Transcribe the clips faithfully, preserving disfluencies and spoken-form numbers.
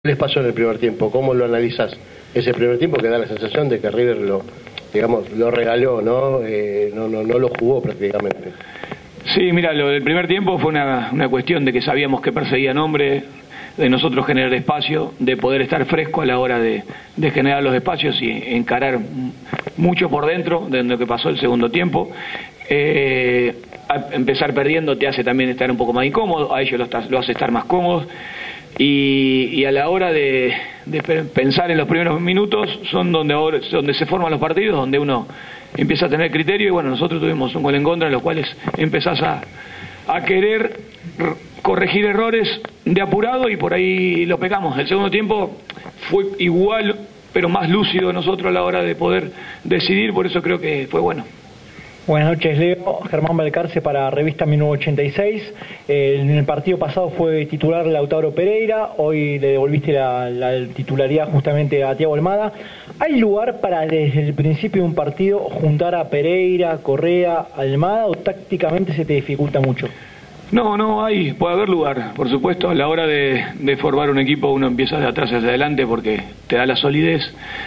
¿Qué les pasó en el primer tiempo? ¿Cómo lo analizás? Ese primer tiempo que da la sensación de que River lo, digamos, lo regaló, ¿no? Eh, no, no, no lo jugó prácticamente. Sí, mira, lo del primer tiempo fue una, una cuestión de que sabíamos que perseguían hombre, de nosotros generar espacio, de poder estar fresco a la hora de, de generar los espacios y encarar mucho por dentro de lo que pasó el segundo tiempo. Eh, empezar perdiendo te hace también estar un poco más incómodo, a ellos lo, lo hace estar más cómodos. Y, y a la hora de, de pensar en los primeros minutos son donde, ahora, donde se forman los partidos, donde uno empieza a tener criterio. Y bueno, nosotros tuvimos un gol en contra en los cuales empezás a, a querer corregir errores de apurado y por ahí lo pegamos. El segundo tiempo fue igual, pero más lúcido nosotros a la hora de poder decidir, por eso creo que fue bueno. Buenas noches, Leo. Germán Balcarce para Revista mil novecientos ochenta y seis. Eh, en el partido pasado fue titular Lautaro Pereira, hoy le devolviste la, la titularidad justamente a Thiago Almada. ¿Hay lugar para desde el principio de un partido juntar a Pereira, Correa, Almada o tácticamente se te dificulta mucho? No, no, hay, puede haber lugar, por supuesto. A la hora de, de formar un equipo uno empieza de atrás hacia adelante porque te da la solidez.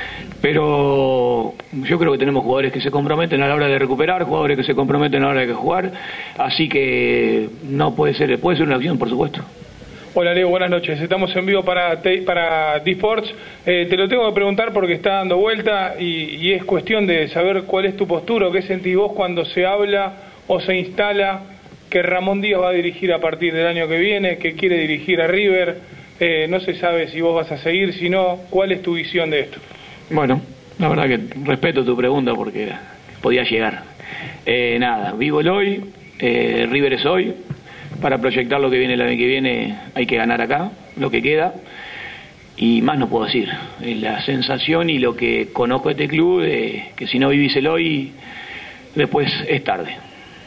Pero yo creo que tenemos jugadores que se comprometen a la hora de recuperar, jugadores que se comprometen a la hora de jugar, así que no puede ser, puede ser una opción, por supuesto. Hola Leo, buenas noches. Estamos en vivo para para D-Sports. Eh, te lo tengo que preguntar porque está dando vuelta y, y es cuestión de saber cuál es tu postura o qué sentís vos cuando se habla o se instala que Ramón Díaz va a dirigir a partir del año que viene, que quiere dirigir a River. Eh, no se sabe si vos vas a seguir, si no, ¿cuál es tu visión de esto? Bueno, la verdad que respeto tu pregunta porque podía llegar. Eh, nada, vivo el hoy, eh, River es hoy. Para proyectar lo que viene el año que viene hay que ganar acá, lo que queda. Y más no puedo decir. Es la sensación y lo que conozco de este club, de que si no vivís el hoy, después es tarde.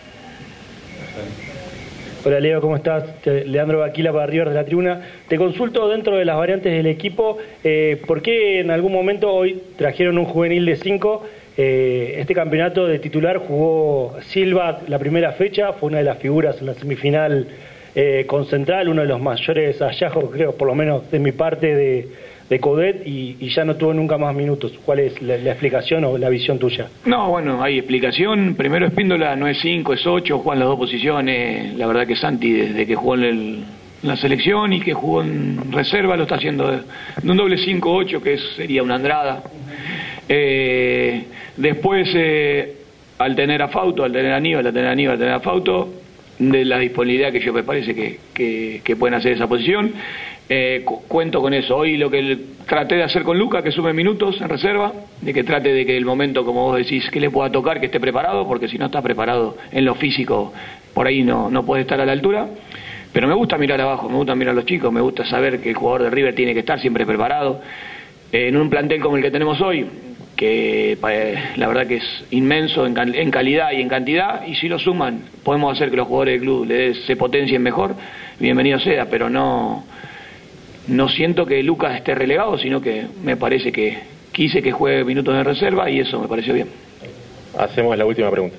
Hola Leo, ¿cómo estás? Leandro Aquila para River de la Tribuna. Te consulto dentro de las variantes del equipo, eh, ¿por qué en algún momento hoy trajeron un juvenil de cinco? Eh, este campeonato de titular jugó Silva la primera fecha, fue una de las figuras en la semifinal eh, con Central, uno de los mayores hallazgos, creo, por lo menos de mi parte, de, de Coudet, y, y ya no tuvo nunca más minutos. ¿Cuál es la, la explicación o la visión tuya? No, bueno, hay explicación. Primero Espíndola no es cinco, es ocho, juegan las dos posiciones. La verdad que Santi, desde que jugó en, el, en la selección y que jugó en reserva, lo está haciendo de, de un doble cinco ocho, que es, sería una Andrada. Eh, después, eh, al tener a Fauto, al tener a Aníbal, al tener a Aníbal, al tener a Fauto, de la disponibilidad que yo me parece que, que, que pueden hacer esa posición. Eh, cu cuento con eso. Hoy lo que el, traté de hacer con Luca, que sume minutos en reserva, de que trate de que el momento, como vos decís, que le pueda tocar, que esté preparado, porque si no está preparado en lo físico, por ahí no, no puede estar a la altura. Pero me gusta mirar abajo, me gusta mirar a los chicos, me gusta saber que el jugador de River tiene que estar siempre preparado. Eh, en un plantel como el que tenemos hoy, que eh, la verdad que es inmenso en, cal en calidad y en cantidad, y si lo suman, podemos hacer que los jugadores del club le se potencien mejor, bienvenido sea, pero no... No siento que Lucas esté relegado, sino que me parece que quise que juegue minutos de reserva y eso me pareció bien. Hacemos la última pregunta.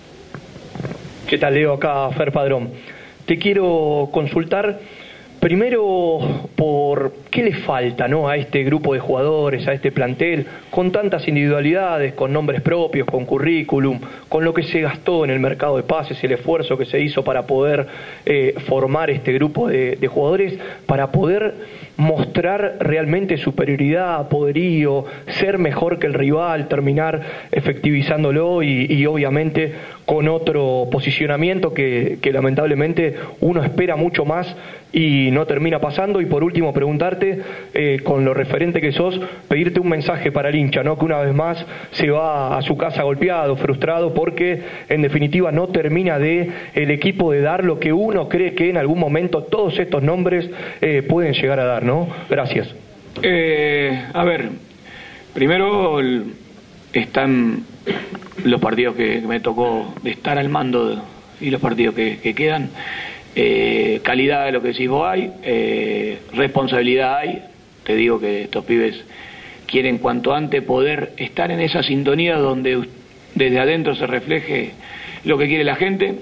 ¿Qué tal, Leo? Acá Fer Padrón. Te quiero consultar primero por qué le falta, ¿no?, a este grupo de jugadores, a este plantel, con tantas individualidades, con nombres propios, con currículum, con lo que se gastó en el mercado de pases, el esfuerzo que se hizo para poder eh, formar este grupo de, de jugadores, para poder mostrar realmente superioridad, poderío, ser mejor que el rival, terminar efectivizándolo y, y obviamente con otro posicionamiento que, que lamentablemente uno espera mucho más y no termina pasando. Y por último preguntarte, eh, con lo referente que sos, pedirte un mensaje para el hincha, ¿no?, que una vez más se va a su casa golpeado, frustrado, porque en definitiva no termina de el equipo de dar lo que uno cree que en algún momento todos estos nombres eh, pueden llegar a dar, ¿no? Gracias. Eh, a ver, primero están los partidos que me tocó de estar al mando y los partidos que, que quedan. Eh, calidad de lo que decís vos hay, eh, responsabilidad hay. Te digo que estos pibes quieren cuanto antes poder estar en esa sintonía donde desde adentro se refleje lo que quiere la gente.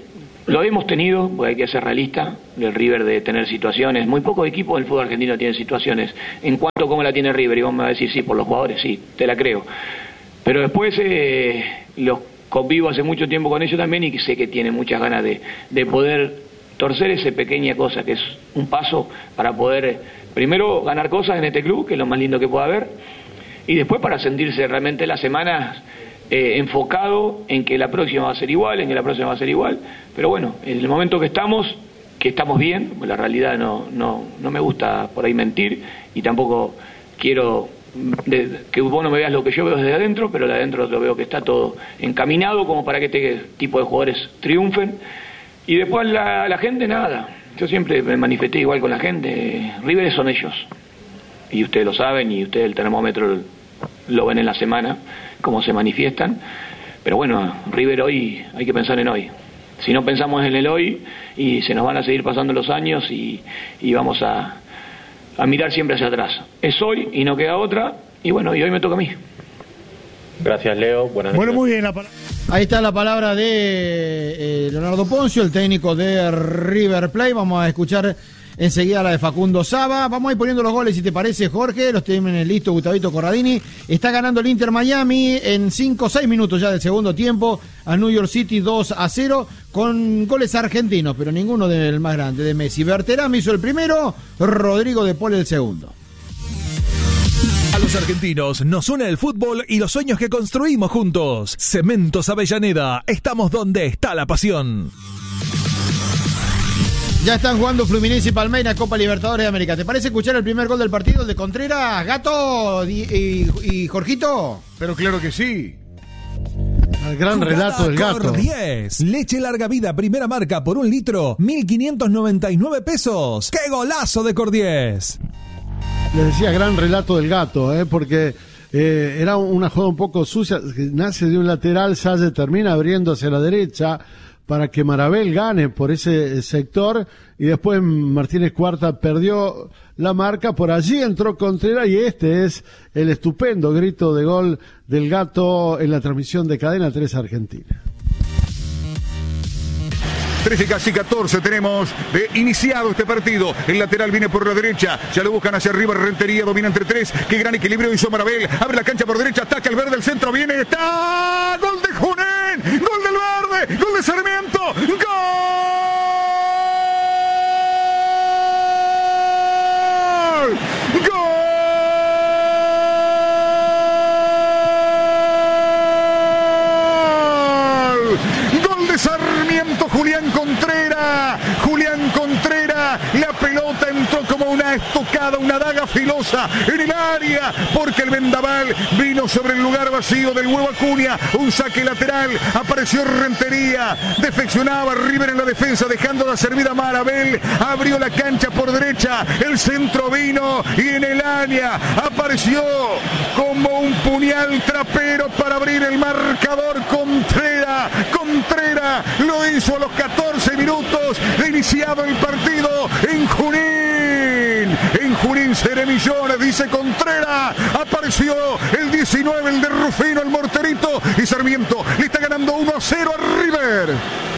lo hemos tenido, porque hay que ser realista, el River de tener situaciones, muy pocos equipos del fútbol argentino tienen situaciones. En cuanto a cómo la tiene River, y vos me vas a decir, sí, por los jugadores, sí, te la creo. Pero después eh, los convivo hace mucho tiempo con ellos también y sé que tienen muchas ganas de, de poder torcer esa pequeña cosa, que es un paso para poder, eh, primero, ganar cosas en este club, que es lo más lindo que pueda haber, y después para sentirse realmente las semanas eh, enfocado en que la próxima va a ser igual, en que la próxima va a ser igual. Pero bueno, en el momento que estamos, que estamos bien, la realidad no, no, no me gusta por ahí mentir, y tampoco quiero de, que vos no me veas lo que yo veo desde adentro, pero de adentro lo veo que está todo encaminado como para que este tipo de jugadores triunfen. Y después la, la gente, nada, yo siempre me manifesté igual con la gente. River son ellos, y ustedes lo saben, y ustedes el termómetro lo ven en la semana, cómo se manifiestan. Pero bueno, River hoy, hay que pensar en hoy. Si no pensamos en el hoy, y se nos van a seguir pasando los años, y, y vamos a, a mirar siempre hacia atrás. Es hoy y no queda otra, y bueno, y hoy me toca a mí. Gracias, Leo. Buenas noches. Bueno, muy bien la palabra. Ahí está la palabra de eh, Leonardo Poncio, el técnico de River Plate. Vamos a escuchar enseguida la de Facundo Saba. Vamos a ir poniendo los goles, si te parece, Jorge. Los tienen listos Gustavito Corradini. Está ganando el Inter Miami en cinco o seis minutos ya del segundo tiempo a New York City dos a cero con goles argentinos, pero ninguno del más grande, de Messi. Berterame hizo el primero, Rodrigo de Paul el segundo. A los argentinos nos une el fútbol y los sueños que construimos juntos. Cementos Avellaneda, estamos donde está la pasión. Ya están jugando Fluminense y Palmeiras, Copa Libertadores de América. ¿Te parece escuchar el primer gol del partido, el de Contreras, Gato y, y, y Jorgito? Pero claro que sí. El gran relato del Gato. diez. Leche larga vida, primera marca por un litro, mil quinientos noventa y nueve pesos. ¡Qué golazo de Cordiez! Les decía, gran relato del Gato, ¿eh? Porque eh, era una jugada un poco sucia. Nace de un lateral, Salle termina abriendo hacia la derecha para que Marabel gane por ese sector, y después Martínez Cuarta perdió la marca. Por allí entró Contreras, y este es el estupendo grito de gol del Gato en la transmisión de Cadena tres Argentina. trece casi catorce tenemos de iniciado este partido. El lateral viene por la derecha, ya lo buscan hacia arriba, Rentería domina entre tres. Qué gran equilibrio hizo Marabel, abre la cancha por derecha, ataca el verde, el centro viene, está, gol de Junín, gol del verde, gol de Sarmiento, gol. Sarmiento, Julián Contreras, Julián Contreras, la pelota entró como una estocada, una daga filosa en el área, porque el vendaval vino sobre el lugar vacío del Huevo Acuña, un saque lateral, apareció Rentería, defeccionaba River en la defensa, dejando la servida a Marabel, abrió la cancha por derecha, el centro vino, y en el área apareció como un puñal trapero para abrir el marcador Contreras, Contreras lo hizo a los catorce minutos de iniciado el partido en Junín. En Junín seré millones, dice Contreras. Apareció el diecinueve, el de Rufino, el morterito, y Sarmiento le está ganando uno a cero a River.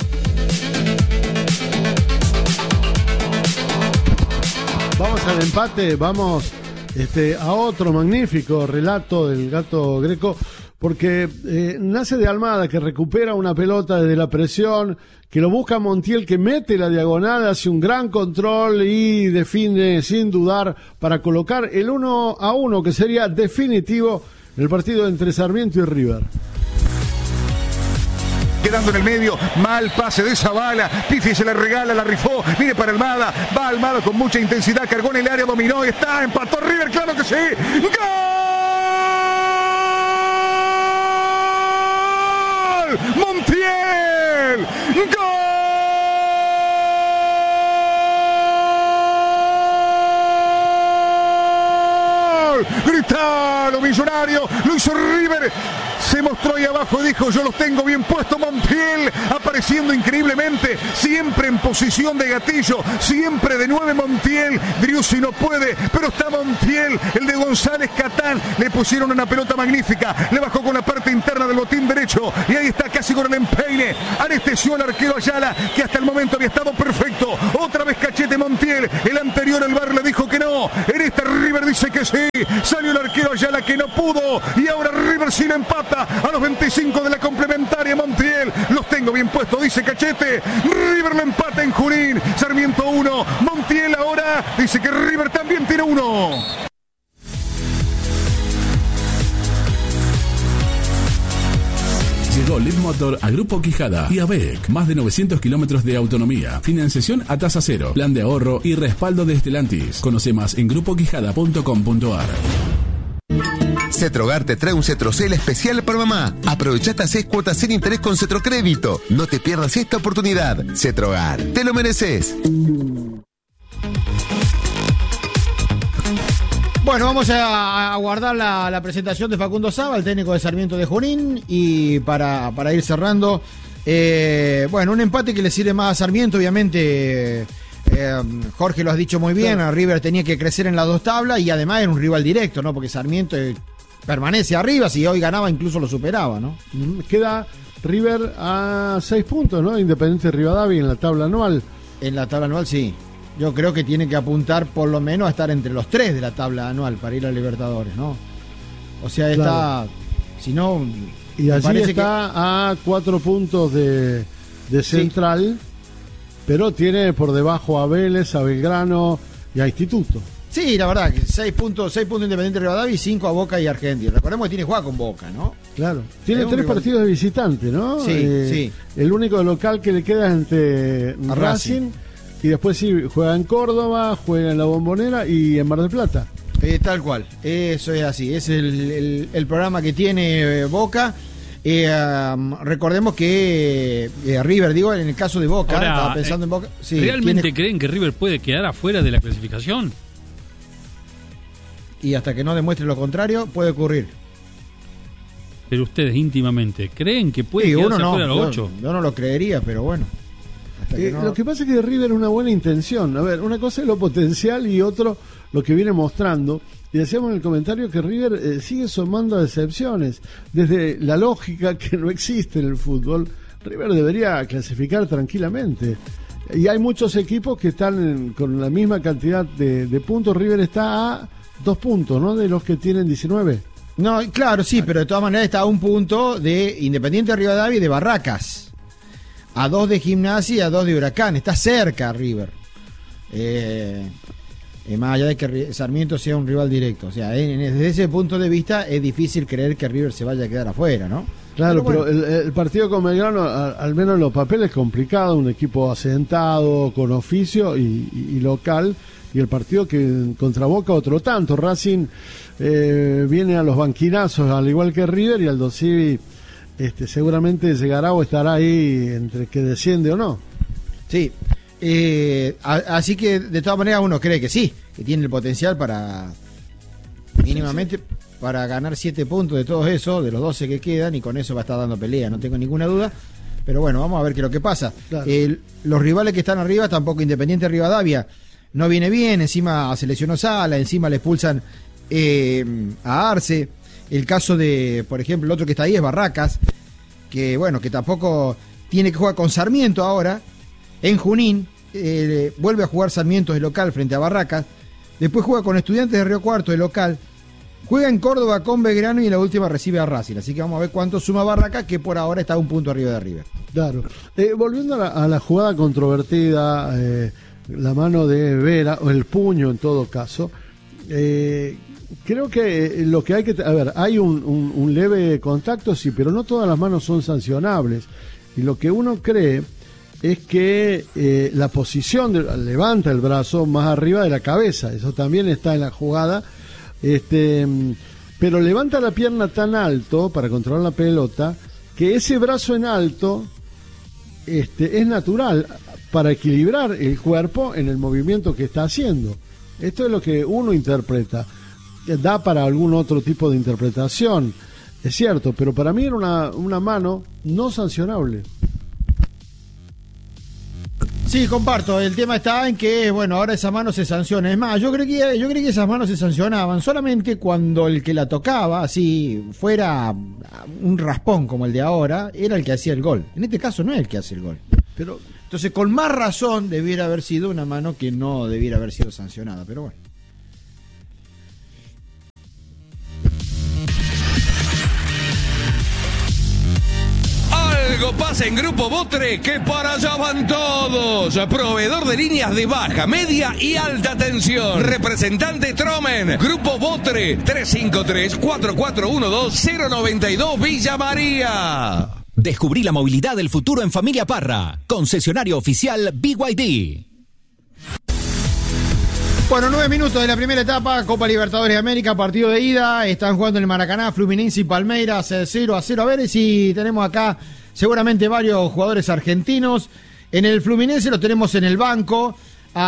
Vamos al empate, vamos este, a otro magnífico relato del Gato Greco, porque eh, nace de Almada, que recupera una pelota desde la presión, que lo busca Montiel, que mete la diagonal, hace un gran control y define sin dudar para colocar el uno a uno, que sería definitivo en el partido entre Sarmiento y River. Quedando en el medio, mal pase de Zavala, Pifi se la regala, la rifó, viene para Almada, va Almada con mucha intensidad, cargó en el área, dominó, está, empató River, claro que sí, ¡gol! Montiel, ¡gol! Gritalo, Millonario, lo hizo River. Se mostró ahí abajo y dijo, yo los tengo bien puesto. Montiel apareciendo increíblemente, siempre en posición de gatillo, siempre de nueve Montiel. Driussi no puede, pero está Montiel, el de González Catán. Le pusieron una pelota magnífica, le bajó con la parte interna del botín derecho. derecho. Y ahí está casi con el empeine. Anestesió al arquero Ayala, que hasta el momento había estado perfecto. Otra vez Cachete Montiel. El anterior al bar le dijo que no. En esta River dice que sí. Salió el arquero Ayala que no pudo. Y ahora River sí lo empata. A los veinticinco de la complementaria Montiel. Los tengo bien puestos, dice Cachete. River lo empata en Junín. Sarmiento uno. Montiel ahora dice que River también tiene uno. Llegó Leadmotor a Grupo Quijada y a B E C. Más de novecientos kilómetros de autonomía, financiación a tasa cero, plan de ahorro y respaldo de Stellantis. Conoce más en grupo quijada punto com punto a r. Cetrogar te trae un Cetrocel especial para mamá. Aprovecha hasta seis cuotas sin interés con Cetrocrédito. No te pierdas esta oportunidad. Cetrogar, te lo mereces. Bueno, vamos a aguardar la, la presentación de Facundo Saba, el técnico de Sarmiento de Junín, y para, para ir cerrando, eh, bueno, un empate que le sirve más a Sarmiento, obviamente. Eh, Jorge lo has dicho muy bien, a River tenía que crecer en las dos tablas y además era un rival directo, ¿no? Porque Sarmiento eh, permanece arriba, si hoy ganaba incluso lo superaba, ¿no? Queda River a seis puntos, ¿no? Independiente Rivadavia en la tabla anual. En la tabla anual sí. Yo creo que tiene que apuntar por lo menos a estar entre los tres de la tabla anual para ir a Libertadores, ¿no? O sea, está, claro. Si no... Y allí está que... a cuatro puntos de, de Central, sí. Pero tiene por debajo a Vélez, a Belgrano y a Instituto. Sí, la verdad, que seis puntos, seis puntos Independiente Rivadavia y cinco a Boca y Argentino. Recordemos que tiene jugada con Boca, ¿no? Claro. Tiene tres rival... partidos de visitante, ¿no? Sí, eh, sí. El único local que le queda es ante Racing. Racing. Y después sí, juega en Córdoba, juega en La Bombonera y en Mar del Plata. Eh, tal cual, eso es así, es el, el, el programa que tiene eh, Boca. Eh, um, recordemos que eh, River, digo, en el caso de Boca, ahora, estaba pensando eh, en Boca. Sí, ¿realmente tiene... creen que River puede quedar afuera de la clasificación? Y hasta que no demuestre lo contrario, puede ocurrir. Pero ustedes íntimamente, ¿creen que puede sí, quedarse uno no, afuera a los yo, ocho? Yo no lo creería, pero bueno. Eh, no... Lo que pasa es que River es una buena intención. A ver, una cosa es lo potencial y otro lo que viene mostrando. Y decíamos en el comentario que River eh, sigue sumando excepciones. Desde la lógica que no existe en el fútbol, River debería clasificar tranquilamente. Y hay muchos equipos que están en, con la misma cantidad de, de puntos. River está a dos puntos, ¿no? De los que tienen diecinueve. No, claro, sí, pero de todas maneras está a un punto de Independiente Rivadavia y de Barracas. A dos de Gimnasia y a dos de Huracán. Está cerca River. Eh, eh, más allá de que Sarmiento sea un rival directo. O sea, eh, desde ese punto de vista es difícil creer que River se vaya a quedar afuera, ¿no? Claro, pero, bueno. pero el, el partido con Belgrano, al, al menos en los papeles, es complicado. Un equipo asentado, con oficio y, y, y local. Y el partido que contra Boca otro tanto. Racing eh, viene a los banquinazos, al igual que River, y Aldo Civi este, seguramente llegará o estará ahí entre que desciende o no. Sí, eh, a, así que de todas maneras uno cree que sí, que tiene el potencial para mínimamente sí, sí. para ganar siete puntos de todos esos, de los doce que quedan, y con eso va a estar dando pelea, no tengo ninguna duda. Pero bueno, vamos a ver qué es lo que pasa. Claro. Eh, los rivales que están arriba, tampoco Independiente Rivadavia no viene bien, encima se lesionó Sala, encima le expulsan eh, a Arce. El caso de, por ejemplo, el otro que está ahí es Barracas, que bueno, que tampoco tiene que jugar con Sarmiento ahora, en Junín, eh, vuelve a jugar Sarmiento de local frente a Barracas, después juega con Estudiantes de Río Cuarto de local, juega en Córdoba con Belgrano y en la última recibe a Racing, así que vamos a ver cuánto suma Barracas, que por ahora está un punto arriba de River. Claro, eh, volviendo a la, a la jugada controvertida, eh, la mano de Vera, o el puño en todo caso, eh, creo que lo que hay que... A ver, hay un, un, un leve contacto, sí, pero no todas las manos son sancionables. Y lo que uno cree es que eh, la posición, de, levanta el brazo más arriba de la cabeza, eso también está en la jugada, este, pero levanta la pierna tan alto para controlar la pelota, que ese brazo en alto este, es natural para equilibrar el cuerpo en el movimiento que está haciendo. Esto es lo que uno interpreta. Da para algún otro tipo de interpretación, es cierto, pero para mí era una, una mano no sancionable. Sí, comparto. El tema está en que, bueno, ahora esa mano se sanciona. Es más, yo creo que yo creí que esas manos se sancionaban solamente cuando el que la tocaba, así fuera un raspón como el de ahora, era el que hacía el gol. En este caso no es el que hace el gol. Pero entonces, con más razón debiera haber sido una mano que no debiera haber sido sancionada. Pero bueno. Algo pasa en Grupo Botre que para allá van todos. Proveedor de líneas de baja, media y alta tensión. Representante Tromen. Grupo Botre tres cinco tres, cuatro cuatro uno dos, cero nueve dos Villa María. Descubrí la movilidad del futuro en Familia Parra. Concesionario oficial B Y D. Bueno, nueve minutos de la primera etapa, Copa Libertadores de América, partido de ida. Están jugando en el Maracaná, Fluminense y Palmeiras, cero a cero. A ver si tenemos acá seguramente varios jugadores argentinos. En el Fluminense lo tenemos en el banco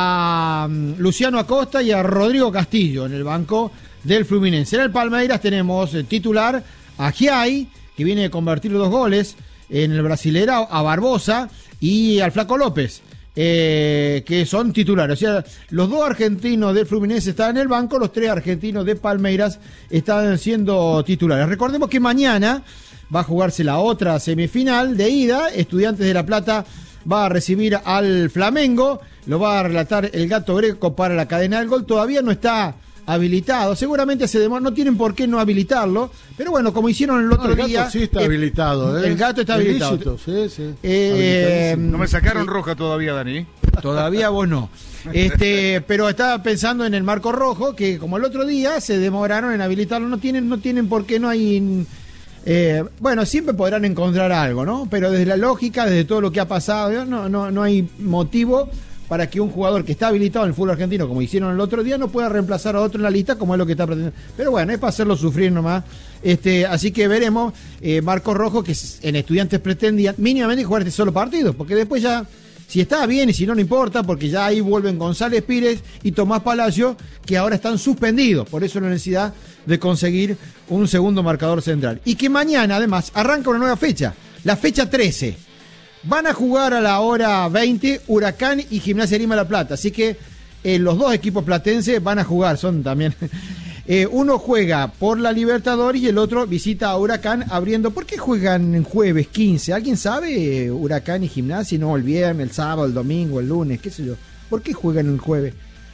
a Luciano Acosta y a Rodrigo Castillo en el banco del Fluminense. En el Palmeiras tenemos el titular a Giai, que viene de convertir dos goles en el Brasileirao, a Barbosa y al Flaco López. Eh, que son titulares, o sea, los dos argentinos del Fluminense están en el banco, los tres argentinos de Palmeiras están siendo titulares. Recordemos que mañana va a jugarse la otra semifinal de ida. Estudiantes de La Plata va a recibir al Flamengo, lo va a relatar el Gato Greco para la cadena del gol. Todavía no está habilitado, seguramente se demora, no tienen por qué no habilitarlo, pero bueno, como hicieron el otro no, el día. Gato sí está eh, habilitado, ¿eh? El Gato está habilitado. Sí, sí. Eh, no me sacaron eh, roja todavía, Dani. Todavía vos no. Este, pero estaba pensando en el marco rojo, que como el otro día se demoraron en habilitarlo, no tienen, no tienen por qué no hay. Eh, bueno, siempre podrán encontrar algo, ¿no? Pero desde la lógica, desde todo lo que ha pasado, no, no, no hay motivo para que un jugador que está habilitado en el fútbol argentino, como hicieron el otro día, no pueda reemplazar a otro en la lista, como es lo que está pretendiendo. Pero bueno, es para hacerlo sufrir nomás. Este, así que veremos, eh, Marco Rojo, que en Estudiantes pretendía mínimamente jugar este solo partido, porque después ya, si está bien y si no, no importa, porque ya ahí vuelven González Pires y Tomás Palacio, que ahora están suspendidos, por eso la necesidad de conseguir un segundo marcador central. Y que mañana, además, arranca una nueva fecha, la fecha trece. Van a jugar a la hora veinte Huracán y Gimnasia Grima La Plata. Así que eh, los dos equipos platenses van a jugar. Son también. eh, uno juega por la Libertadores y el otro visita a Huracán abriendo. ¿Por qué juegan en jueves quince? ¿Alguien sabe? Huracán y Gimnasia, no, el viernes, el sábado, el domingo, el lunes, qué sé yo. ¿Por qué juegan el jueves?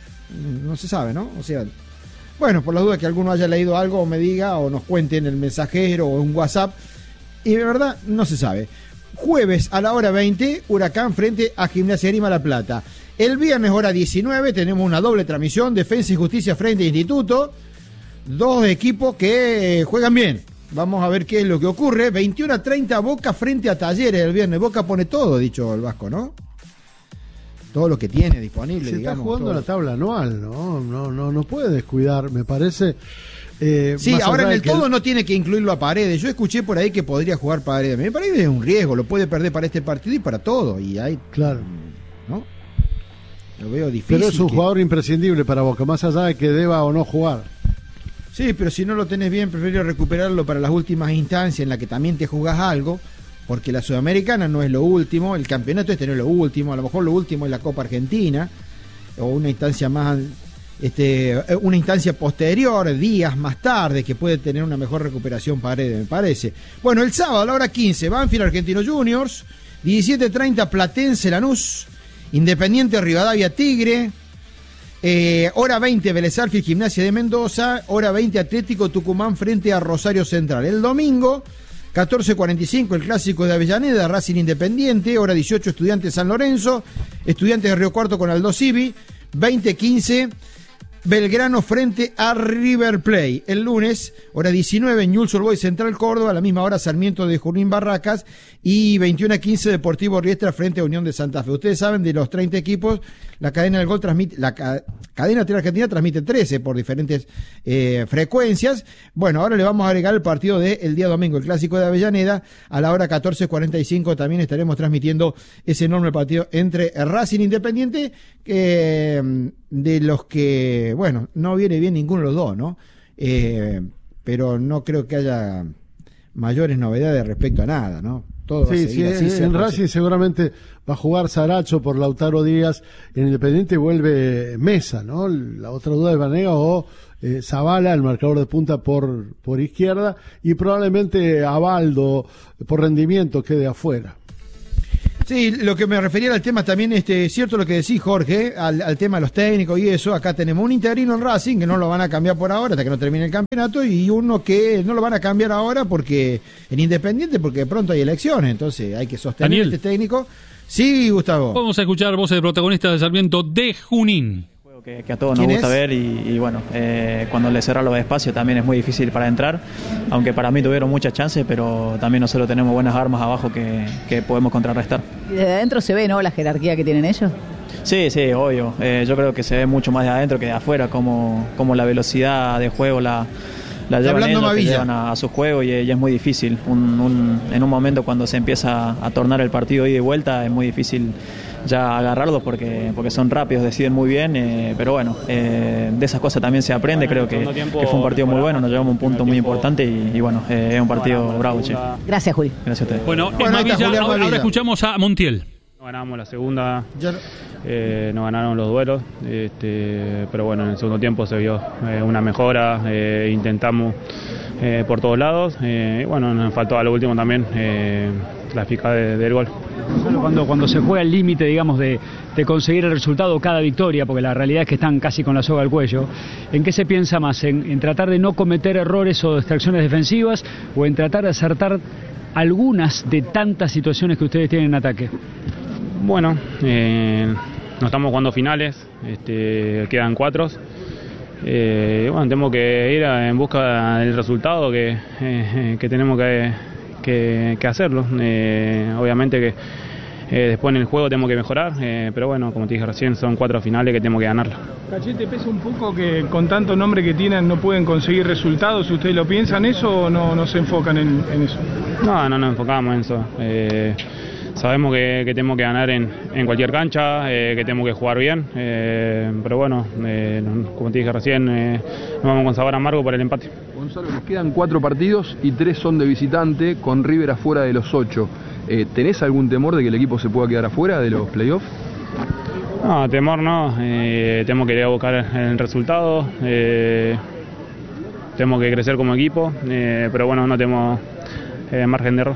No se sabe, ¿no? O sea, bueno, por la duda que alguno haya leído algo o me diga o nos cuente en el mensajero o en WhatsApp. Y de verdad, no se sabe. Jueves a la hora veinte, Huracán frente a Gimnasia Grima La Plata. El viernes hora diecinueve tenemos una doble transmisión, Defensa y Justicia frente a Instituto. Dos equipos que juegan bien. Vamos a ver qué es lo que ocurre. veintiuno a treinta Boca frente a Talleres el viernes. Boca pone todo, dicho el Vasco, ¿no? Todo lo que tiene disponible, Se digamos. está jugando todo. la tabla anual, ¿no? No, no, no puede descuidar, me parece. Eh, sí, más ahora en allá el de que todo no tiene que incluirlo a Paredes. Yo escuché por ahí que podría jugar Paredes. Me parece es un riesgo, lo puede perder para este partido y para todo. Y hay, claro, ¿no? Lo veo difícil. Pero es un que... jugador imprescindible para Boca, más allá de que deba o no jugar. Sí, pero si no lo tenés bien, prefiero recuperarlo para las últimas instancias en las que también te jugás algo, porque la Sudamericana no es lo último, el campeonato este no es lo último, a lo mejor lo último es la Copa Argentina, o una instancia más, este, una instancia posterior, días más tarde, que puede tener una mejor recuperación Paredes, me parece. Bueno, el sábado a la hora quince, Banfield Argentino Juniors, diecisiete treinta Platense Lanús, Independiente Rivadavia Tigre, Eh, hora veinte, Vélez Sarsfield, Gimnasia de Mendoza. Hora veinte, Atlético Tucumán frente a Rosario Central. El domingo, catorce cuarenta y cinco, el clásico de Avellaneda, Racing Independiente. Hora dieciocho, Estudiantes San Lorenzo. Estudiantes de Río Cuarto con Aldo Civi. veinte quince, Belgrano frente a River Plate. El lunes, hora diecinueve, Newell's Old Boys Central Córdoba. A la misma hora, Sarmiento de Junín Barracas. Y veintiuno quince, Deportivo Riestra frente a Unión de Santa Fe. Ustedes saben, de los treinta equipos, la cadena del gol transmite, la ca- cadena Tele Argentina transmite trece por diferentes eh, frecuencias. Bueno, ahora le vamos a agregar el partido del día domingo, el clásico de Avellaneda. A la hora catorce cuarenta y cinco también estaremos transmitiendo ese enorme partido entre Racing Independiente, eh, de los que, bueno, no viene bien ninguno de los dos, ¿no? Eh, pero no creo que haya mayores novedades respecto a nada, ¿no? Todo sí, sí, así, en, en Racing seguramente va a jugar Saracho por Lautaro Díaz, en Independiente vuelve Mesa, ¿no? La otra duda de Vanega o eh, Zavala, el marcador de punta por, por izquierda, y probablemente Abaldo por rendimiento quede afuera. Sí, lo que me refería al tema también, este, cierto lo que decís, Jorge, al, al tema de los técnicos y eso. Acá tenemos un interino en Racing que no lo van a cambiar por ahora hasta que no termine el campeonato, y uno que no lo van a cambiar ahora porque en Independiente, porque pronto hay elecciones, entonces hay que sostener Daniel. Este técnico. Sí, Gustavo. Vamos a escuchar voces de protagonistas de Sarmiento de Junín. Que, que a todos nos gusta es? ver y, y bueno, eh, cuando le cerran los espacios también es muy difícil para entrar, aunque para mí tuvieron muchas chances, pero también nosotros tenemos buenas armas abajo que, que podemos contrarrestar. Y desde adentro se ve, ¿no?, la jerarquía que tienen ellos. Sí, sí, obvio. Eh, yo creo que se ve mucho más de adentro que de afuera, como, como la velocidad de juego la, la llevan ellos, que llevan a, a su juego y, y es muy difícil. Un, un, en un momento cuando se empieza a tornar el partido ida y vuelta es muy difícil ya agarrarlos porque porque son rápidos, deciden muy bien, eh, pero bueno, eh, de esas cosas también se aprende. Creo que, que fue un partido muy bueno, nos llevamos un punto muy importante y, y bueno, eh, es un partido bravo, che. Gracias, Juli. Gracias a ustedes. Bueno, bueno Mavilla, ahora, ahora escuchamos a Montiel. No ganamos la segunda, eh, no ganaron los duelos, este, pero bueno, en el segundo tiempo se vio eh, una mejora, eh, intentamos eh, por todos lados, eh, y bueno, nos faltó a lo último también eh, la eficacia de, del gol. Cuando, cuando se juega al límite, digamos, de, de conseguir el resultado cada victoria, porque la realidad es que están casi con la soga al cuello, ¿en qué se piensa más? ¿En, en tratar de no cometer errores o distracciones defensivas o en tratar de acertar algunas de tantas situaciones que ustedes tienen en ataque? Bueno, eh, no estamos jugando finales, este, quedan cuatro. Eh, bueno, tenemos que ir a, en busca del resultado que, eh, que tenemos que, que, que hacerlo. Eh, obviamente que eh, después en el juego tenemos que mejorar, eh, pero bueno, como te dije recién, son cuatro finales que tenemos que ganarlo. Cachete, ¿pesa un poco que con tanto nombre que tienen no pueden conseguir resultados? ¿Ustedes lo piensan eso o no, no se enfocan en, en eso? No, no nos enfocamos en eso. Eh, Sabemos que, que tenemos que ganar en, en cualquier cancha, eh, que tenemos que jugar bien, eh, pero bueno, eh, como te dije recién, eh, nos vamos con sabor amargo por el empate. Gonzalo, nos quedan cuatro partidos y tres son de visitante, con River afuera de los ocho. Eh, ¿Tenés algún temor de que el equipo se pueda quedar afuera de los playoffs? No, temor no, eh, tenemos que ir a buscar el resultado, eh, tenemos que crecer como equipo, eh, pero bueno, no tenemos eh, margen de error.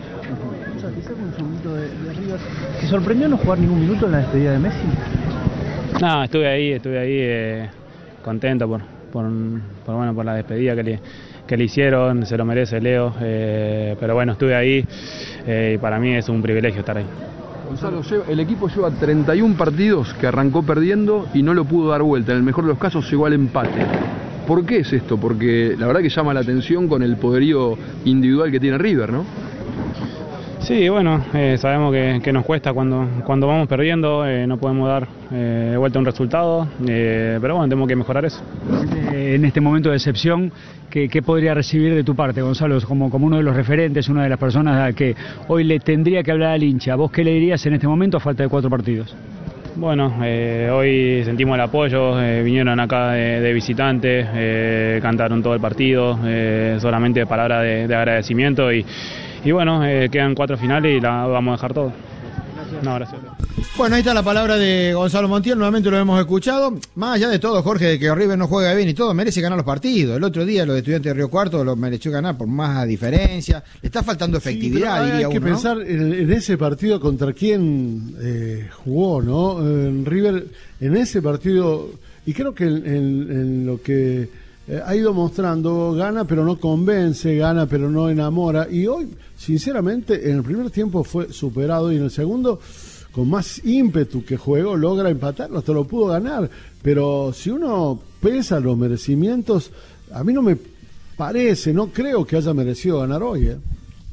¿Te sorprendió no jugar ningún minuto en la despedida de Messi? No, estuve ahí, estuve ahí eh, contento por, por, por, bueno, por la despedida que le, que le hicieron, se lo merece Leo, eh, pero bueno, estuve ahí eh, y para mí es un privilegio estar ahí. Gonzalo, el equipo lleva treinta y un partidos que arrancó perdiendo y no lo pudo dar vuelta, en el mejor de los casos llegó al empate. ¿Por qué es esto? Porque la verdad que llama la atención con el poderío individual que tiene River, ¿no? Sí, bueno, eh, sabemos que, que nos cuesta cuando, cuando vamos perdiendo, eh, no podemos dar eh, de vuelta un resultado, eh, pero bueno, tenemos que mejorar eso. En este momento de excepción, ¿qué, qué podría recibir de tu parte, Gonzalo, como, como uno de los referentes, una de las personas a que hoy le tendría que hablar al hincha? ¿Vos qué le dirías en este momento a falta de cuatro partidos? Bueno, eh, hoy sentimos el apoyo, eh, vinieron acá de, de visitantes, eh, cantaron todo el partido, eh, solamente palabras de, de agradecimiento y Y bueno, eh, quedan cuatro finales y la vamos a dejar todo. No, gracias. Bueno, ahí está la palabra de Gonzalo Montiel, nuevamente lo hemos escuchado. Más allá de todo, Jorge, de que River no juega bien y todo, merece ganar los partidos. El otro día los de Estudiantes de Río Cuarto lo mereció ganar por más diferencia. Le está faltando efectividad, sí, diría uno. Hay que ¿no? pensar en, en ese partido contra quién eh, jugó, ¿no? En River, en ese partido, y creo que en, en, en lo que eh, ha ido mostrando, gana pero no convence, gana pero no enamora. Y hoy, sinceramente, en el primer tiempo fue superado y en el segundo, con más ímpetu que juego, logra empatarlo, hasta lo pudo ganar. Pero si uno pesa los merecimientos, a mí no me parece, no creo que haya merecido ganar hoy. ¿eh?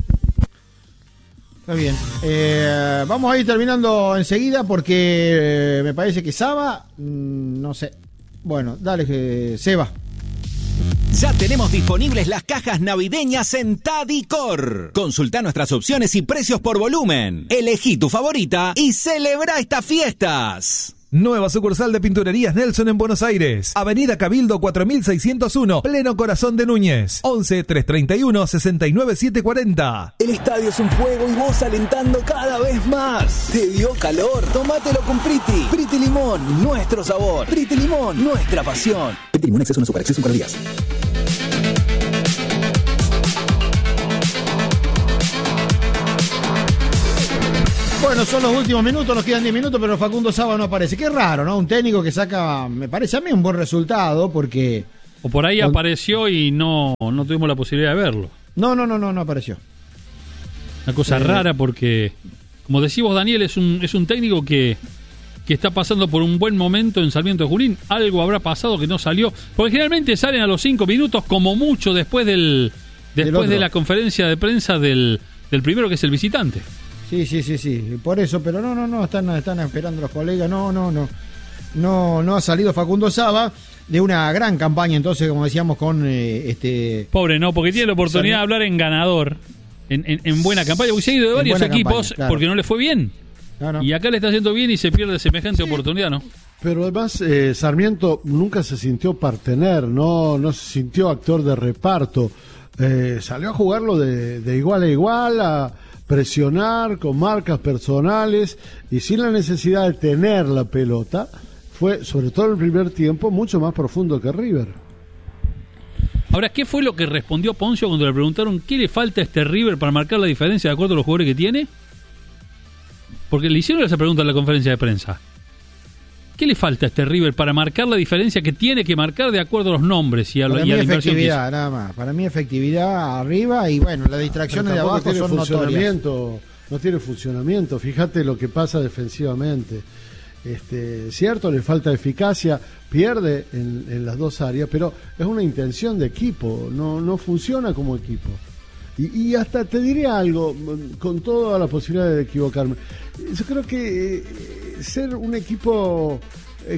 Está bien. Eh, vamos a ir terminando enseguida porque eh, me parece que Saba, mmm, no sé. Bueno, dale, que Seba. Ya tenemos disponibles las cajas navideñas en Tadicor. Consulta nuestras opciones y precios por volumen. Elegí tu favorita y celebra estas fiestas. Nueva sucursal de Pinturerías Nelson en Buenos Aires. Avenida Cabildo cuatro mil seiscientos uno, pleno corazón de Núñez. once, trescientos treinta y uno, sesenta y nueve, setecientos cuarenta. El estadio es un fuego y vos alentando cada vez más. ¿Te dio calor? Tómatelo con Priti. Priti Limón, nuestro sabor. Priti Limón, nuestra pasión. Priti Limón, exceso en azúcar, exceso en calorías. Bueno, son los últimos minutos, nos quedan diez minutos, pero Facundo Saba no aparece. Qué raro, ¿no? Un técnico que saca, me parece a mí, un buen resultado, porque... O por ahí apareció y no, no tuvimos la posibilidad de verlo. No, no, no, no, no apareció. Una cosa eh... rara porque, como decís vos, Daniel, es un, es un técnico que, que está pasando por un buen momento en Sarmiento de Junín. Algo habrá pasado que no salió. Porque generalmente salen a los cinco minutos, como mucho, después del después de la conferencia de prensa del, del primero, que es el visitante. Sí, sí, sí, sí, por eso, pero no, no, no, están, están esperando los colegas, no, no, no, no, no ha salido Facundo Saba de una gran campaña, entonces, como decíamos, con eh, este... Pobre, no, porque tiene la oportunidad Sarmiento. de hablar en ganador, en, en, en buena campaña, porque se ha ido de varios equipos, campaña, claro. Porque no le fue bien, no, no. Y acá le está haciendo bien y se pierde semejante sí. oportunidad, ¿no? Pero además, eh, Sarmiento nunca se sintió partener, no, no se sintió actor de reparto, eh, salió a jugarlo de, de igual a igual, a presionar con marcas personales y sin la necesidad de tener la pelota. Fue, sobre todo en el primer tiempo, mucho más profundo que River. Ahora, ¿qué fue lo que respondió Poncio cuando le preguntaron qué le falta a este River para marcar la diferencia de acuerdo a los jugadores que tiene? Porque le hicieron esa pregunta en la conferencia de prensa. ¿Qué le falta a este River para marcar la diferencia que tiene que marcar de acuerdo a los nombres y a, para y mí a la inversión? Efectividad, nada más. Para mí efectividad arriba y bueno, las distracciones de abajo son notorias. No tiene funcionamiento. Fíjate lo que pasa defensivamente. Este, cierto, le falta eficacia, pierde en, en las dos áreas, pero es una intención de equipo, no, no funciona como equipo. Y, y hasta te diré algo, con toda la posibilidad de equivocarme. Yo creo que eh, ser un equipo eh,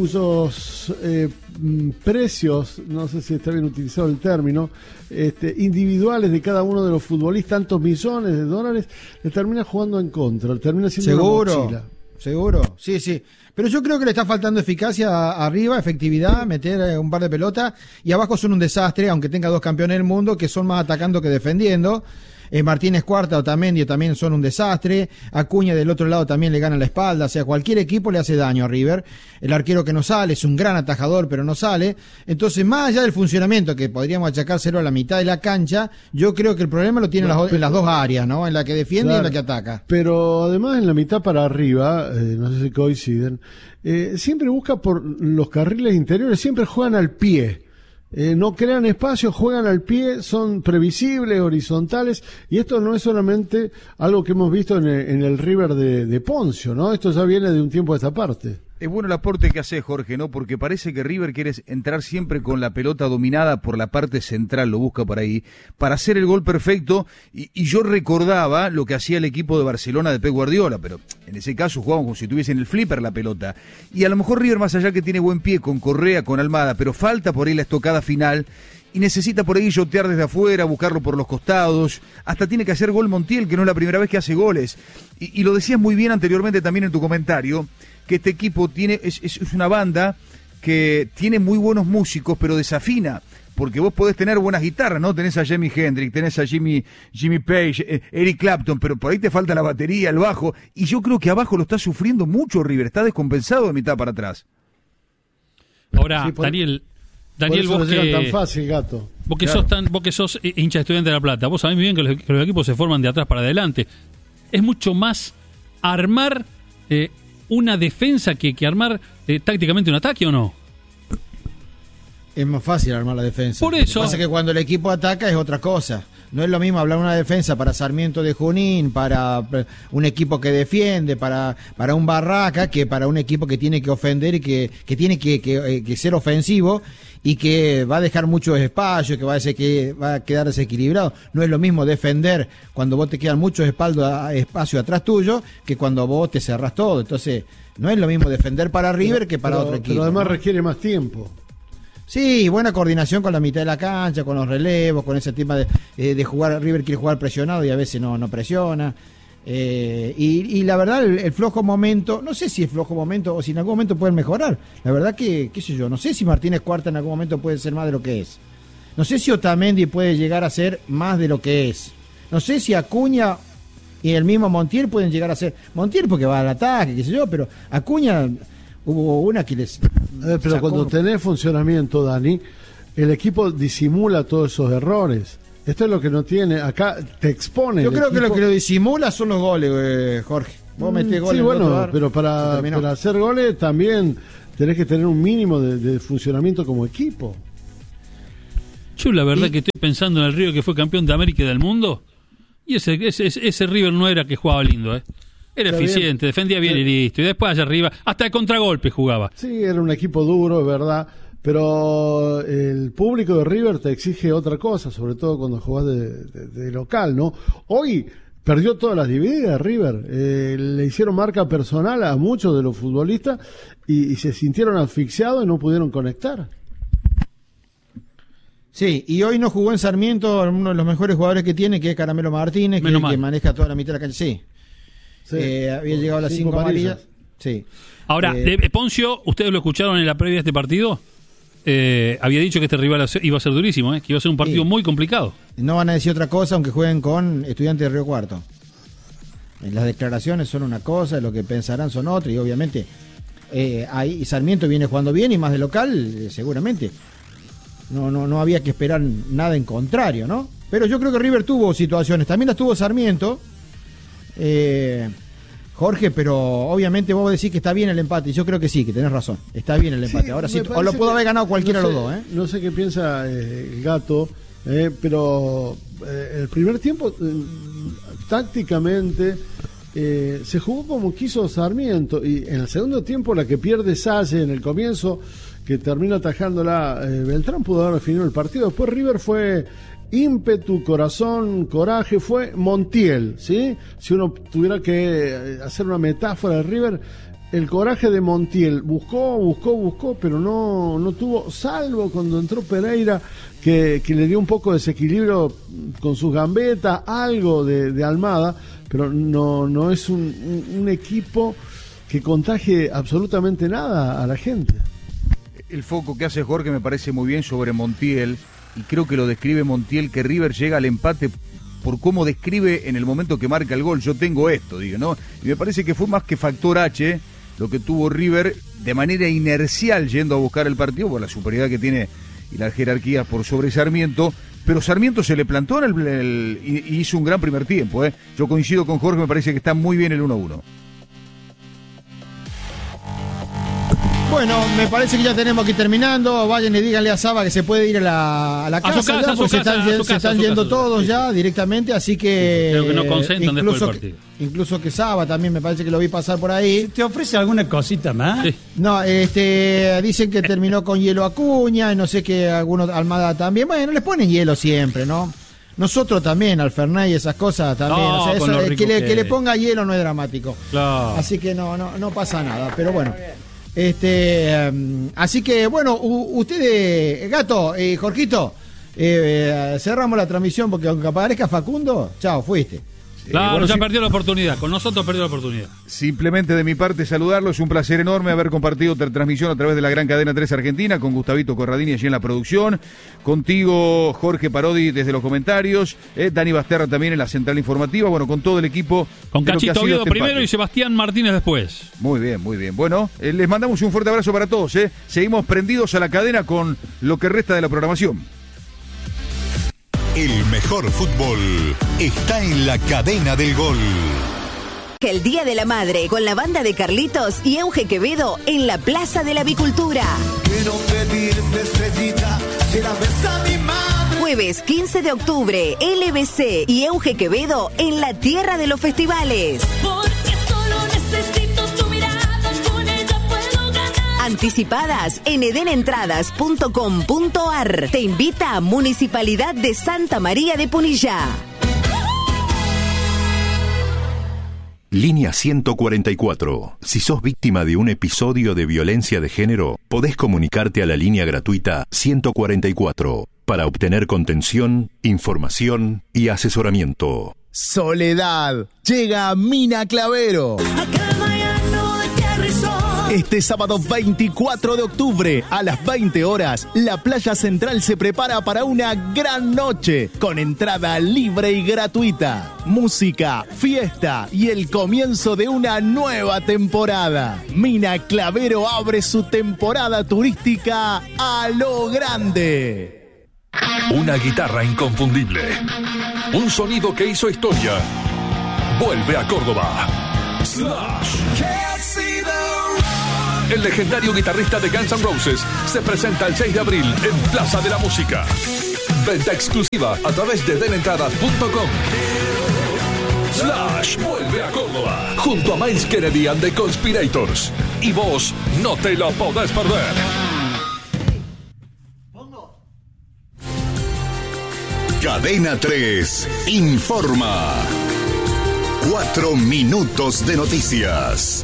cuyos eh, precios, no sé si está bien utilizado el término, este, individuales de cada uno de los futbolistas, tantos millones de dólares, le termina jugando en contra, le termina siendo ¿Seguro? Una mochila. Seguro, sí, sí. Pero yo creo que le está faltando eficacia arriba, efectividad, meter un par de pelotas, y abajo son un desastre, aunque tenga dos campeones del mundo que son más atacando que defendiendo. Eh, Martínez Cuarta o Tamendi también son un desastre. Acuña del otro lado también le gana la espalda. O sea, cualquier equipo le hace daño a River. El arquero que no sale es un gran atajador, pero no sale. Entonces, más allá del funcionamiento, que podríamos achacárselo a la mitad de la cancha, yo creo que el problema lo tiene no, en, las, pero, en las dos áreas, ¿no? En la que defiende claro, y en la que ataca. Pero además en la mitad para arriba, eh, no sé si coinciden, eh, siempre busca por los carriles interiores, siempre juegan al pie. Eh, no crean espacio, juegan al pie, son previsibles, horizontales, y esto no es solamente algo que hemos visto en el, en el River de, de Poncio, ¿no? Esto ya viene de un tiempo a esta parte. Es bueno el aporte que hace Jorge, ¿no? Porque parece que River quiere entrar siempre con la pelota dominada por la parte central, lo busca por ahí, para hacer el gol perfecto, y, y yo recordaba lo que hacía el equipo de Barcelona de Pep Guardiola, pero en ese caso jugaban como si tuviesen el flipper la pelota, y a lo mejor River, más allá que tiene buen pie con Correa, con Almada, pero falta por ahí la estocada final, y necesita por ahí yotear desde afuera, buscarlo por los costados, hasta tiene que hacer gol Montiel, que no es la primera vez que hace goles, y, y lo decías muy bien anteriormente también en tu comentario, que este equipo tiene es, es, es una banda que tiene muy buenos músicos, pero desafina, porque vos podés tener buenas guitarras, ¿no? Tenés a Jimi Hendrix, tenés a Jimmy, Jimmy Page, eh, Eric Clapton, pero por ahí te falta la batería, el bajo, y yo creo que abajo lo está sufriendo mucho River, está descompensado de mitad para atrás. Ahora, sí, por, Daniel, Daniel, por vos que... tan fácil, gato. Vos que, claro. sos tan, vos que sos hincha Estudiante de La Plata, vos sabés muy bien que los, que los equipos se forman de atrás para adelante. Es mucho más armar... Eh, una defensa que, que armar eh, tácticamente un ataque, ¿o no? Es más fácil armar la defensa. Por eso. Lo que pasa es que cuando el equipo ataca es otra cosa. No es lo mismo hablar una defensa para Sarmiento de Junín, para un equipo que defiende, para para un Barraca, que para un equipo que tiene que ofender y que, que tiene que, que, que ser ofensivo y que va a dejar muchos espacios, que va a, decir que va a quedar desequilibrado. No es lo mismo defender cuando vos te quedan muchos espacios atrás tuyo que cuando vos te cerrás todo. Entonces, no es lo mismo defender para River pero, que para pero, otro equipo. Pero además ¿no? requiere más tiempo. Sí, buena coordinación con la mitad de la cancha, con los relevos, con ese tema de, eh, de jugar. River quiere jugar presionado y a veces no, no presiona. Eh, y, y la verdad, el, el flojo momento, no sé si es flojo momento o si en algún momento pueden mejorar. La verdad que, qué sé yo, no sé si Martínez Cuarta en algún momento puede ser más de lo que es. No sé si Otamendi puede llegar a ser más de lo que es. No sé si Acuña y el mismo Montiel pueden llegar a ser. Montiel porque va al ataque, qué sé yo, pero Acuña hubo una que les... Eh, pero sacó... cuando tenés funcionamiento, Dani, el equipo disimula todos esos errores. Esto es lo que no tiene, acá te expone. Yo creo equipo. que lo que lo disimula son los goles, eh, Jorge. Vos metés goles. Sí, bueno, pero para, para hacer goles también tenés que tener un mínimo de, de funcionamiento como equipo. Yo la verdad y... que estoy pensando en el River que fue campeón de América y del mundo, y ese, ese, ese River no era que jugaba lindo, ¿eh? Era Está eficiente, bien. defendía bien sí. y listo, y después allá arriba, hasta de contragolpe jugaba. Sí, era un equipo duro, es verdad. Pero el público de River te exige otra cosa, sobre todo cuando jugás de, de, de local, ¿no? Hoy perdió todas las divididas River, eh, le hicieron marca personal a muchos de los futbolistas y, y se sintieron asfixiados y no pudieron conectar. Sí, y hoy no jugó en Sarmiento uno de los mejores jugadores que tiene, que es Caramelo Martínez, que, que maneja toda la mitad de la cancha. Sí, sí. Eh, había llegado a las cinco, cinco amarillas. Sí. Ahora, eh, de Poncio, ¿ustedes lo escucharon en la previa de este partido? Eh, había dicho que este rival iba a ser durísimo, ¿eh? Que iba a ser un partido sí. muy complicado. No van a decir otra cosa aunque jueguen con Estudiantes de Río Cuarto. En las declaraciones son una cosa, lo que pensarán son otra, y obviamente eh, ahí Sarmiento viene jugando bien y más de local, eh, seguramente. No, no, no había que esperar nada en contrario, ¿no? Pero yo creo que River tuvo situaciones, también las tuvo Sarmiento. Eh, Jorge, pero obviamente vos decís que está bien el empate, y yo creo que sí, que tenés razón, está bien el empate. Sí, ahora sí, o lo pudo haber ganado cualquiera de no los dos, ¿eh? No sé qué piensa eh, el Gato, eh, pero eh, el primer tiempo, eh, tácticamente, eh, se jugó como quiso Sarmiento, y en el segundo tiempo la que pierde Salle en el comienzo, que termina atajándola eh, Beltrán, pudo haber definido el partido. Después River fue... ímpetu, corazón, coraje, fue Montiel, ¿sí? Si uno tuviera que hacer una metáfora de River, el coraje de Montiel, buscó, buscó, buscó, pero no, no tuvo, salvo cuando entró Pereira, que, que le dio un poco de desequilibrio con sus gambetas, algo de, de Almada, pero no, no es un, un, un equipo que contagie absolutamente nada a la gente. El foco que hace Jorge me parece muy bien sobre Montiel, y creo que lo describe Montiel, que River llega al empate por cómo describe en el momento que marca el gol. Yo tengo esto, digo, ¿no? Y me parece que fue más que factor H lo que tuvo River de manera inercial yendo a buscar el partido por la superioridad que tiene y las jerarquías por sobre Sarmiento, pero Sarmiento se le plantó en el, el, y hizo un gran primer tiempo, ¿eh? Yo coincido con Jorge, me parece que está muy bien el uno a uno. Bueno, me parece que ya tenemos que ir terminando. Vayan y díganle a Saba que se puede ir a la, a la casa, a su casa, ya, porque se están, casa, se están yendo casa, todos ya directamente, así que... Creo que no concentran después del partido. Que, incluso que Saba también me parece que lo vi pasar por ahí. ¿Te ofrece alguna cosita más? Sí. No, este, dicen que terminó con hielo Acuña, y no sé qué, algunos Almada también. Bueno, les ponen hielo siempre, ¿no? Nosotros también, al Fernet y esas cosas también. No, o sea, eso, que, le, que... que le ponga hielo no es dramático. Claro. Así que no, no, no pasa nada, pero bueno. Este, um, así que bueno, u- ustedes, Gato, eh, Jorgito, eh, eh, cerramos la transmisión porque aunque aparezca Facundo, chao, fuiste. Claro, bueno, ya sí, perdió la oportunidad, con nosotros perdió la oportunidad. Simplemente de mi parte saludarlo, es un placer enorme haber compartido otra transmisión a través de la gran cadena tres Argentina, con Gustavito Corradini allí en la producción, contigo Jorge Parodi desde los comentarios, eh, Dani Basterra también en la central informativa, bueno, con todo el equipo. Con Cachito Oviedo este primero empate. Y Sebastián Martínez después. Muy bien, muy bien. Bueno, eh, les mandamos un fuerte abrazo para todos, eh. Seguimos prendidos a la cadena con lo que resta de la programación. El mejor fútbol está en la cadena del gol. El Día de la Madre con la banda de Carlitos y Euge Quevedo en la Plaza de la Avicultura. Quiero pedirte, estrellita, que la besa mi madre. Jueves quince de octubre, L B C y Euge Quevedo en la tierra de los festivales. Porque solo necesito tu mirada, con ella puedo ganar. Anticipadas en edenentradas punto com punto ar. Te invita a Municipalidad de Santa María de Punilla. Línea ciento cuarenta y cuatro. Si sos víctima de un episodio de violencia de género, podés comunicarte a la línea gratuita ciento cuarenta y cuatro para obtener contención, información y asesoramiento. Soledad. Llega Mina Clavero. Este sábado veinticuatro de octubre a las veinte horas, la Playa Central se prepara para una gran noche con entrada libre y gratuita, música, fiesta y el comienzo de una nueva temporada. Mina Clavero abre su temporada turística a lo grande. Una guitarra inconfundible, un sonido que hizo historia. Vuelve a Córdoba. Slash. El legendario guitarrista de Guns N' Roses se presenta el seis de abril en Plaza de la Música. Venta exclusiva a través de den entradas punto com. Slash vuelve a Córdoba junto a Miles Kennedy and the Conspirators. Y vos no te lo podés perder. Cadena tres informa. Cuatro minutos de noticias.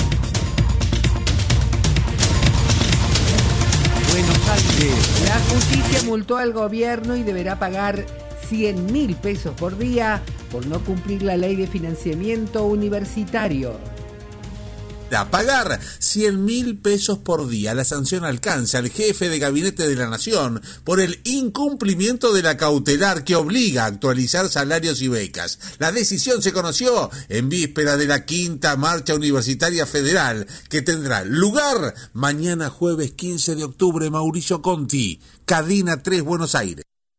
Buenos Aires. La justicia multó al gobierno y deberá pagar cien mil pesos por día por no cumplir la ley de financiamiento universitario. A pagar cien mil pesos por día. La sanción alcanza al jefe de gabinete de la Nación por el incumplimiento de la cautelar que obliga a actualizar salarios y becas. La decisión se conoció en víspera de la quinta marcha universitaria federal que tendrá lugar mañana jueves quince de octubre. Mauricio Conti, Cadena tres, Buenos Aires.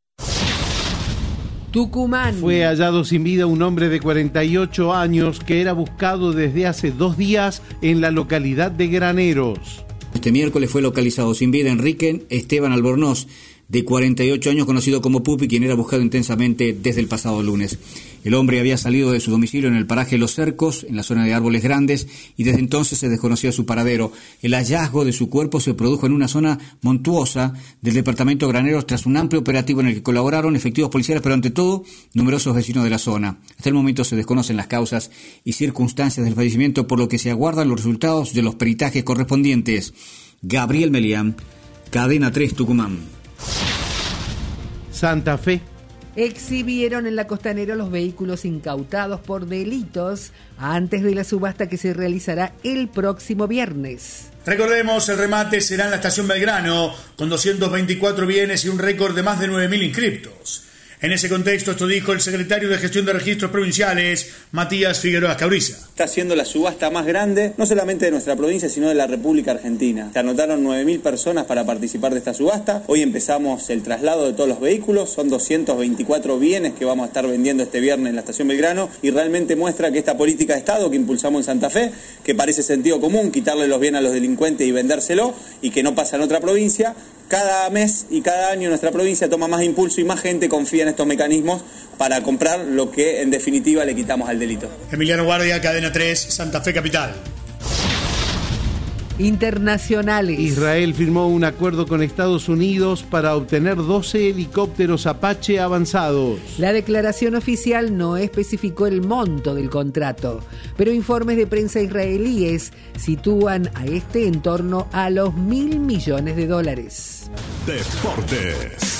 Tucumán. Fue hallado sin vida un hombre de cuarenta y ocho años que era buscado desde hace dos días en la localidad de Graneros. Este miércoles fue localizado sin vida Enrique Esteban Albornoz, de cuarenta y ocho años, conocido como Pupi, quien era buscado intensamente desde el pasado lunes. El hombre había salido de su domicilio en el paraje Los Cercos, en la zona de Árboles Grandes, y desde entonces se desconocía su paradero. El hallazgo de su cuerpo se produjo en una zona montuosa del departamento Graneros tras un amplio operativo en el que colaboraron efectivos policiales, pero ante todo numerosos vecinos de la zona. Hasta el momento se desconocen las causas y circunstancias del fallecimiento, por lo que se aguardan los resultados de los peritajes correspondientes. Gabriel Melián, Cadena tres, Tucumán. Santa Fe. Exhibieron en la Costanera los vehículos incautados por delitos antes de la subasta que se realizará el próximo viernes. Recordemos, el remate será en la estación Belgrano, con doscientos veinticuatro bienes y un récord de más de nueve mil inscriptos. En ese contexto, esto dijo el secretario de Gestión de Registros Provinciales, Matías Figueroa Cauriza. Está siendo la subasta más grande, no solamente de nuestra provincia, sino de la República Argentina. Se anotaron nueve mil personas para participar de esta subasta. Hoy empezamos el traslado de todos los vehículos. Son doscientos veinticuatro bienes que vamos a estar vendiendo este viernes en la estación Belgrano, y realmente muestra que esta política de Estado que impulsamos en Santa Fe, que parece sentido común, quitarle los bienes a los delincuentes y vendérselo, y que no pasa en otra provincia, cada mes y cada año nuestra provincia toma más impulso y más gente confía en estos mecanismos para comprar lo que en definitiva le quitamos al delito. Emiliano Guardia, Cadena tres, Santa Fe Capital. Internacionales. Israel firmó un acuerdo con Estados Unidos para obtener doce helicópteros Apache avanzados. La declaración oficial no especificó el monto del contrato, pero informes de prensa israelíes sitúan a este en torno a los mil millones de dólares. Deportes.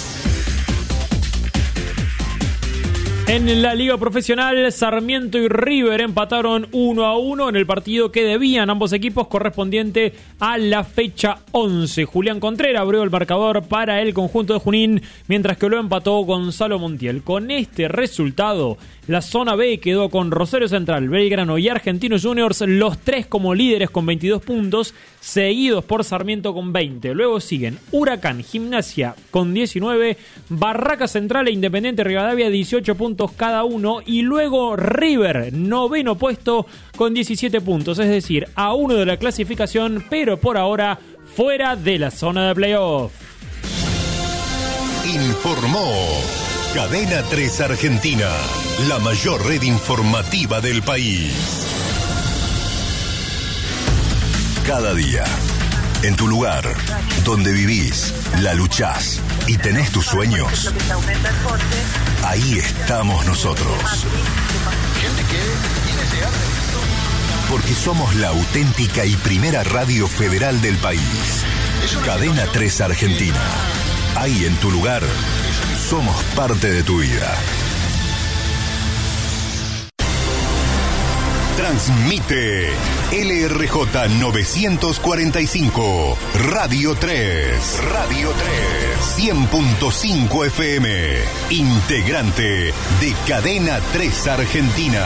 En la Liga Profesional, Sarmiento y River empataron uno a uno en el partido que debían ambos equipos correspondiente a la fecha once. Julián Contreras abrió el marcador para el conjunto de Junín, mientras que lo empató Gonzalo Montiel. Con este resultado, la zona B quedó con Rosario Central, Belgrano y Argentinos Juniors, los tres como líderes con veintidós puntos, seguidos por Sarmiento con veinte. Luego siguen Huracán, Gimnasia con diecinueve, Barraca Central e Independiente Rivadavia dieciocho puntos cada uno, y luego River, noveno puesto con diecisiete puntos, es decir, a uno de la clasificación, pero por ahora fuera de la zona de playoff. Informó Cadena tres Argentina, la mayor red informativa del país. Cada día, en tu lugar, donde vivís, la luchás y tenés tus sueños, ahí estamos nosotros. Porque somos la auténtica y primera radio federal del país. Cadena tres Argentina. Ahí en tu lugar, somos parte de tu vida. Transmite L R J novecientos cuarenta y cinco, Radio tres. Radio tres. cien punto cinco F M. Integrante de Cadena tres Argentina.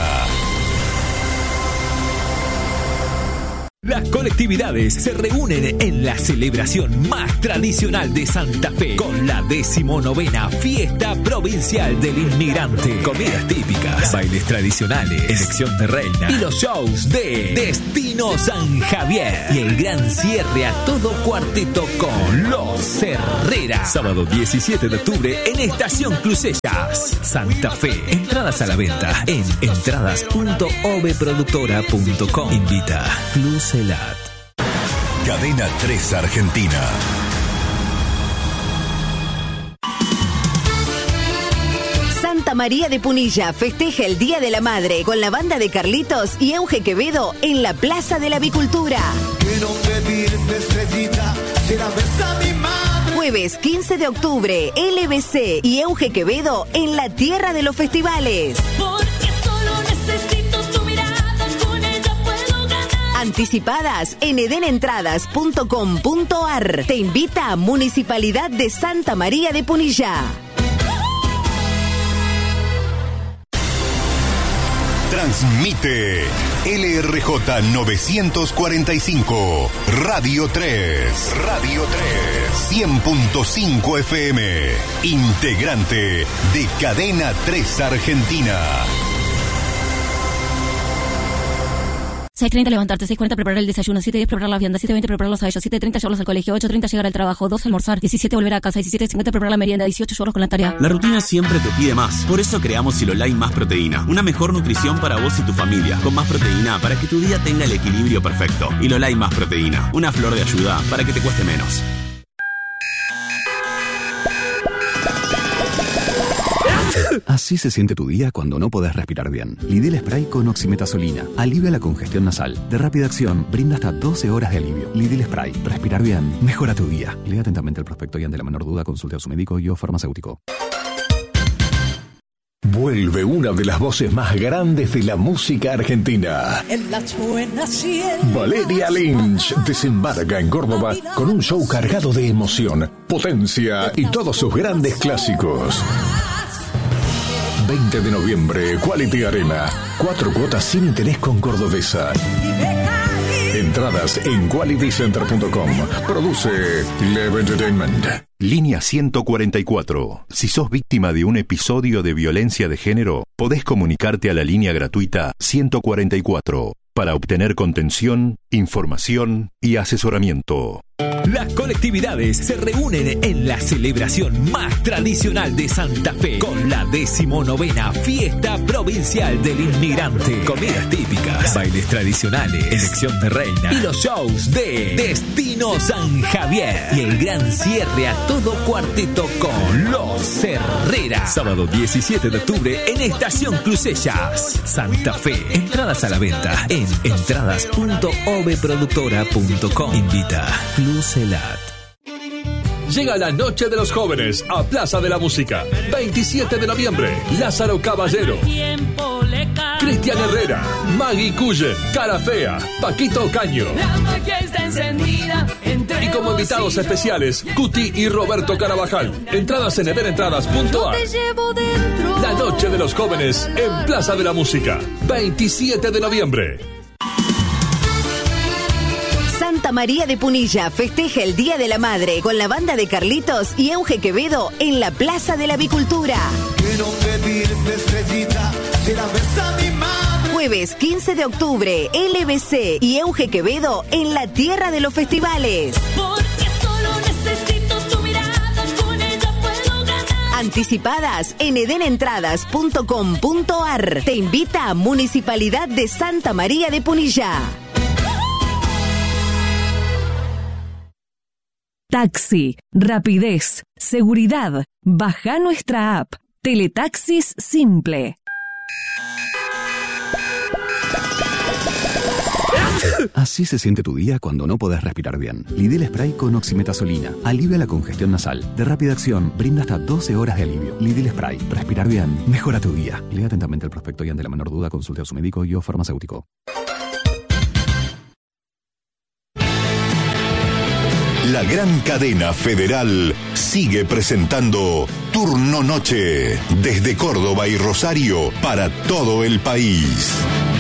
Las colectividades se reúnen en la celebración más tradicional de Santa Fe con la decimonovena Fiesta Provincial del Inmigrante. Comidas típicas, bailes tradicionales, elección de reina y los shows de Destino San Javier. Y el gran cierre a todo cuarteto con Los Herrera. Sábado diecisiete de octubre en Estación Crucellas, Santa Fe. Entradas a la venta en entradas punto oveproductora punto com. Invita Plus Elat. Cadena tres Argentina. Santa María de Punilla festeja el Día de la Madre con la banda de Carlitos y Euge Quevedo en la Plaza de la Avicultura. Quiero pedirte, estrellita, que la besa mi madre. Jueves quince de octubre, L B C y Euge Quevedo en la Tierra de los Festivales. Porque solo necesito tu mirada, con ella puedo ganar. Anticipadas en edenentradas punto com punto ar. Te invita a Municipalidad de Santa María de Punilla. Transmite L R J novecientos cuarenta y cinco, Radio tres. Radio tres. cien punto cinco F M. Integrante de Cadena tres Argentina. seis treinta levantarte, seis cuarenta preparar el desayuno, siete diez preparar la vianda, siete veinte prepararlos a ellos, siete treinta llevarlos al colegio, ocho treinta llegar al trabajo, doce almorzar, diecisiete volver a casa, diecisiete cincuenta preparar la merienda, dieciocho llevarlos con la tarea. La rutina siempre te pide más. Por eso creamos Silolai Más Proteína. Una mejor nutrición para vos y tu familia. Con más proteína para que tu día tenga el equilibrio perfecto. Silolai Más Proteína. Una flor de ayuda para que te cueste menos. Así se siente tu día cuando no podés respirar bien. Lidl Spray con oximetazolina. Alivia la congestión nasal. De rápida acción, brinda hasta doce horas de alivio. Lidl Spray. Respirar bien. Mejora tu día. Lea atentamente el prospecto y ante la menor duda consulte a su médico y o farmacéutico. Vuelve una de las voces más grandes de la música argentina. En las buenas siempre. Valeria Lynch desembarca en Córdoba con un show cargado de emoción, potencia y todos sus grandes clásicos. veinte de noviembre, Quality Arena. Cuatro cuotas sin interés con Cordobesa. Entradas en quality center punto com. Produce Live Entertainment. Línea ciento cuarenta y cuatro. Si sos víctima de un episodio de violencia de género, podés comunicarte a la línea gratuita ciento cuarenta y cuatro para obtener contención, información y asesoramiento. Las colectividades se reúnen en la celebración más tradicional de Santa Fe con la decimonovena Fiesta Provincial del Inmigrante. Comidas típicas, bailes tradicionales, elección de reina y los shows de Destino San Javier. Y el gran cierre a todo cuarteto con Los Herrera. Sábado diecisiete de octubre en Estación Crucellas, Santa Fe. Entradas a la venta en entradas punto oveproductora punto com. Invita Plus Elat. Llega la Noche de los Jóvenes a Plaza de la Música. veintisiete de noviembre, Lázaro Caballero, Cristian Herrera, Maggie Cullen, Cara Fea, Paquito Caño. Y como invitados especiales, Cuti y Roberto Carabajal. Entradas en edenentradas punto ar. La Noche de los Jóvenes en Plaza de la Música. veintisiete de noviembre. Santa María de Punilla festeja el Día de la Madre con la banda de Carlitos y Euge Quevedo en la Plaza de la Avicultura. Quiero pedirte, estrellita, que la besa mi madre. Jueves quince de octubre, L B C y Euge Quevedo en la Tierra de los Festivales. Porque solo necesito tu mirada, con ella puedo ganar. Anticipadas en edenentradas punto com punto ar. Te invita a Municipalidad de Santa María de Punilla. Taxi, rapidez, seguridad. Baja nuestra app. Teletaxis Simple. Así se siente tu día cuando no podés respirar bien. Lidl Spray con oximetazolina. Alivia la congestión nasal. De rápida acción, brinda hasta doce horas de alivio. Lidl Spray. Respirar bien. Mejora tu día. Lea atentamente el prospecto y ante la menor duda consulte a su médico y o farmacéutico. La gran cadena federal sigue presentando Turno Noche desde Córdoba y Rosario para todo el país.